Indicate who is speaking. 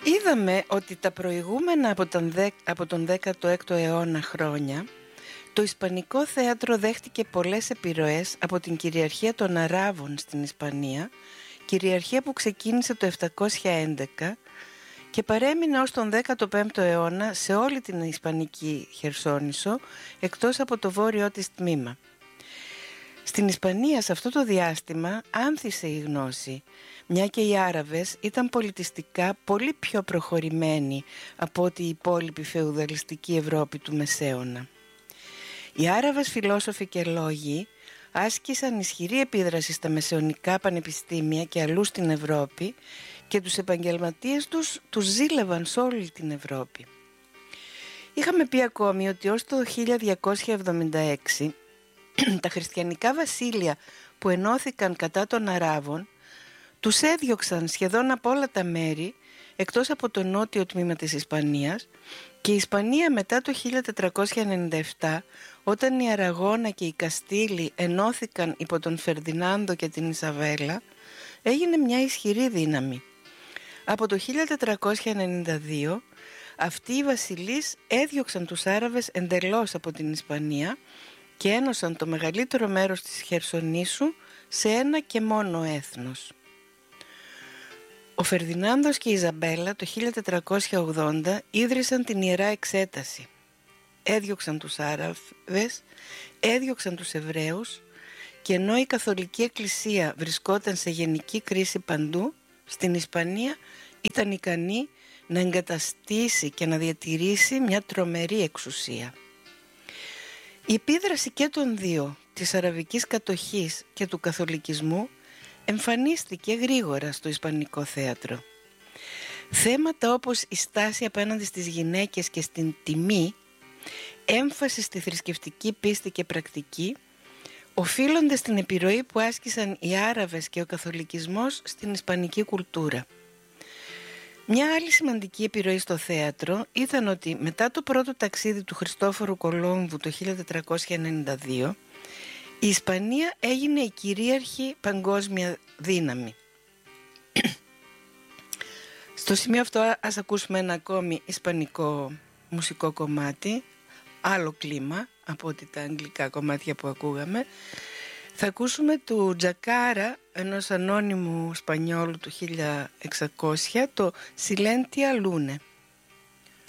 Speaker 1: Είδαμε ότι τα προηγούμενα από τον 16ο αιώνα χρόνια το Ισπανικό θέατρο δέχτηκε πολλές επιρροές από την κυριαρχία των Αράβων στην Ισπανία, κυριαρχία που ξεκίνησε το 711 και παρέμεινε ως τον 15ο αιώνα σε όλη την Ισπανική Χερσόνησο, εκτός από το βόρειό της τμήμα. Στην Ισπανία σε αυτό το διάστημα άνθησε η γνώση, μια και οι Άραβες ήταν πολιτιστικά πολύ πιο προχωρημένοι από ότι η υπόλοιπη φεουδαλιστική Ευρώπη του Μεσαίωνα. Οι Άραβες φιλόσοφοι και λόγοι άσκησαν ισχυρή επίδραση στα μεσαιωνικά πανεπιστήμια και αλλού στην Ευρώπη και τους επαγγελματίες τους ζήλευαν σε όλη την Ευρώπη. Είχαμε πει ακόμη ότι ως το 1276 τα χριστιανικά βασίλεια που ενώθηκαν κατά των Αράβων τους έδιωξαν σχεδόν από όλα τα μέρη εκτός από το νότιο τμήμα της Ισπανίας και η Ισπανία μετά το 1497, όταν η Αραγώνα και η Καστήλη ενώθηκαν υπό τον Φερδινάνδο και την Ισαβέλα, έγινε μια ισχυρή δύναμη. Από το 1492 αυτοί οι βασιλείς έδιωξαν τους Άραβες εντελώς από την Ισπανία και ένωσαν το μεγαλύτερο μέρος της Χερσονήσου σε ένα και μόνο έθνος. Ο Φερδινάνδος και η Ιζαμπέλα το 1480 ίδρυσαν την Ιερά Εξέταση. Έδιωξαν τους Άραβες, έδιωξαν τους Εβραίους και ενώ η Καθολική Εκκλησία βρισκόταν σε γενική κρίση παντού, στην Ισπανία ήταν ικανή να εγκαταστήσει και να διατηρήσει μια τρομερή εξουσία. Η επίδραση και των δύο, της αραβικής κατοχής και του καθολικισμού, εμφανίστηκε γρήγορα στο Ισπανικό θέατρο. Θέματα όπως η στάση απέναντι στις γυναίκες και στην τιμή, έμφαση στη θρησκευτική πίστη και πρακτική, οφείλονται στην επιρροή που άσκησαν οι Άραβες και ο καθολικισμός στην ισπανική κουλτούρα. Μια άλλη σημαντική επιρροή στο θέατρο ήταν ότι μετά το πρώτο ταξίδι του Χριστόφορου Κολόμβου το 1492, η Ισπανία έγινε η κυρίαρχη παγκόσμια δύναμη. Στο σημείο αυτό ας ακούσουμε ένα ακόμη ισπανικό μουσικό κομμάτι, άλλο κλίμα από ότι τα αγγλικά κομμάτια που ακούγαμε. Θα ακούσουμε του Τζακάρα, ενός ανώνυμου Σπανιόλου του 1600, το Silentia Lune.